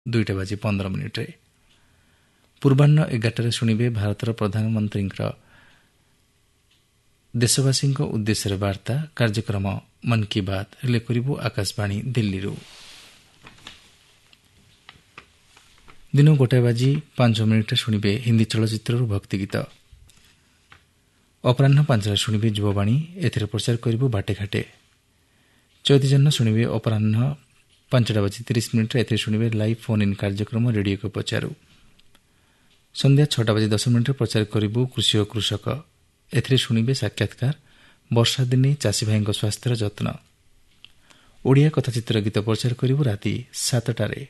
2:15 ପୂର୍ବାହ୍ନ 11ଟାରେ ଶୁଣିବେ ଭାରତର ପ୍ରଧାନମନ୍ତ୍ରୀଙ୍କର ଦେଶବାସୀଙ୍କ ଉଦ୍ଦେଶ୍ୟରେ ବାର୍ତ୍ତା କାର୍ଯ୍ୟକ୍ରମ ମନ୍ କି ବାତ୍ ରିଲେ କରିବୁ ଆକାଶବାଣୀ ଦିଲ୍ଲୀରୁ। ଦିନ 1:05 ଶୁଣିବେ ହିନ୍ଦୀ ଚଳଚ୍ଚିତ୍ରରୁ ଭକ୍ତିଗୀତ। ଅପରାହ୍ନ 5ଟାରେ ଶୁଣିବେ ଯୁବବାଣୀ, ଏଥିରେ ପ୍ରଚାର କରିବୁ ବାଟେଘାଟେ। ଚୈତିଜହ୍ନ ଶୁଣିବେ ଅପରାହ୍ନ 5:30 ଏଥିରେ ଶୁଣିବେ ଲାଇଭ୍ ଫୋନ୍ ଇନ୍ କାର୍ଯ୍ୟକ୍ରମ ରେଡିଓକୁ ପଚାରୁ। ସନ୍ଧ୍ୟା 6:10 ପ୍ରଚାର କରିବୁ କୃଷି ଓ କୃଷକ, ଏଥିରେ ଶୁଣିବେ ସାକ୍ଷାତକାର ବର୍ଷା ଦିନେ ଚାଷୀଭାଇଙ୍କ ସ୍ୱାସ୍ଥ୍ୟର ଯତ୍ନ। ଓଡ଼ିଆ କଥାଚିତ୍ର ଗୀତ ପ୍ରଚାର କରିବୁ ରାତି 7ଟାରେ।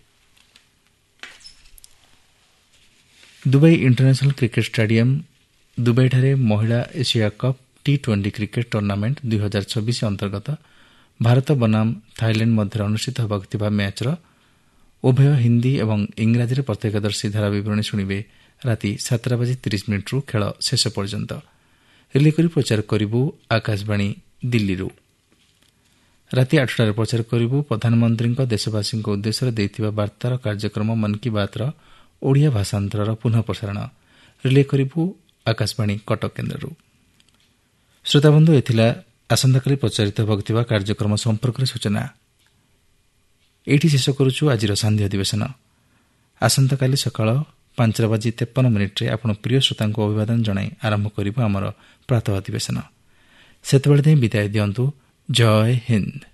ଦୁବାଇ ଇଣ୍ଟରନ୍ୟାସନାଲ୍ କ୍ରିକେଟ୍ ଷ୍ଟାଡିୟମ୍ ଦୁବାଇଠାରେ ମହିଳା Asia cup T20 cricket tournament 2026 ଅନ୍ତର୍ଗତ ଭାରତ ବନାମ ଥାଇଲ୍ୟାଣ୍ଡ ମଧ୍ୟରେ ଅନୁଷ୍ଠିତ ହେବାକୁ ଥିବା ମ୍ୟାଚ୍ର ଉଭୟ ହିନ୍ଦୀ ଏବଂ ଇଂରାଜୀରେ ପ୍ରତ୍ୟକ୍ଷଦର୍ଶୀ ଧାରା ବିବରଣୀ ଶୁଣିବେ ରାତି 7:30 ଖେଳ ଶେଷ ପର୍ଯ୍ୟନ୍ତ। ରିଲେ କରି ପ୍ରଚାର କରିବୁ ଆକାଶବାଣୀ ଦିଲ୍ଲୀରୁ। ରାତି 8ଟାରେ ପ୍ରଚାର କରିବୁ ପ୍ରଧାନମନ୍ତ୍ରୀଙ୍କ ଦେଶବାସୀଙ୍କ ଉଦ୍ଦେଶ୍ୟରେ ଦେଇଥିବା ବାର୍ତ୍ତାର କାର୍ଯ୍ୟକ୍ରମ ମନ୍ କି ବାତ୍ର ଓଡ଼ିଆ ଭାଷାନ୍ତରର ପୁନଃ ପ୍ରସାରଣ। ରିଲେ କରିବୁ ଆକାଶବାଣୀ କଟକ କେନ୍ଦ୍ରରୁ। ଶ୍ରୋତାବନ୍ଧୁ, ଏଥିଲା ଆସନ୍ତାକାଲି ପ୍ରଚାରିତ ହେବାକୁ ଥିବା କାର୍ଯ୍ୟକ୍ରମ ସମ୍ପର୍କରେ ସୂଚନା। ଏଇଠି ଶେଷ କରୁଛୁ ଆଜିର ସାନ୍ଧ୍ୟ ଅଧିବେଶନ। ଆସନ୍ତାକାଲି ସକାଳ 5:53 ଆପଣ ପ୍ରିୟ ଶ୍ରୋତାଙ୍କୁ ଅଭିବାଦନ ଜଣାଇ ଆରମ୍ଭ କରିବୁ ଆମର ପ୍ରାତଃ ଅଧିବେଶନ। ସେତେବେଳେ ଯାଏଁ ବିଦାୟ ଦିଅନ୍ତୁ। ଜୟ ହିନ୍ଦ।